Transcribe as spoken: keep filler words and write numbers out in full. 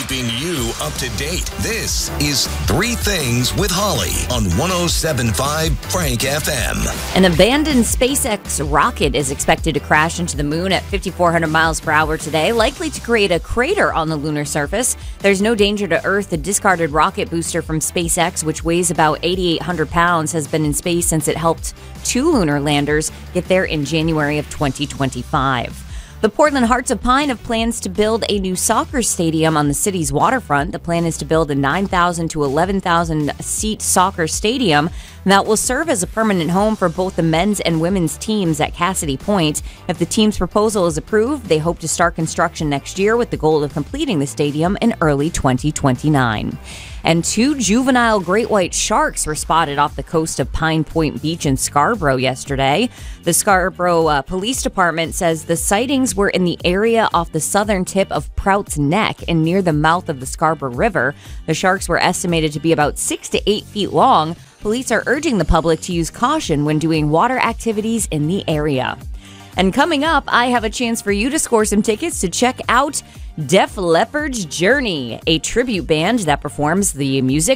keeping you up to date. This is Three Things with Holly on one oh seven point five Frank F M. An abandoned SpaceX rocket is expected to crash into the moon at fifty-four hundred miles per hour today, likely to create a crater on the lunar surface. There's no danger to Earth. The discarded rocket booster from SpaceX, which weighs about eighty-eight hundred pounds, has been in space since it helped two lunar landers get there in January of twenty twenty-five. The Portland Hearts of Pine have plans to build a new soccer stadium on the city's waterfront. The plan is to build a nine thousand to eleven thousand seat soccer stadium that will serve as a permanent home for both the men's and women's teams at Cassidy Point. If the team's proposal is approved, they hope to start construction next year with the goal of completing the stadium in early twenty twenty-nine. And two juvenile great white sharks were spotted off the coast of Pine Point Beach in Scarborough yesterday. The Scarborough uh, Police Department says the sightings were in the area off the southern tip of Prout's Neck and near the mouth of the Scarborough River. The sharks were estimated to be about six to eight feet long. Police are urging the public to use caution when doing water activities in the area. And coming up, I have a chance for you to score some tickets to check out Def Leppard's Journey, a tribute band that performs the music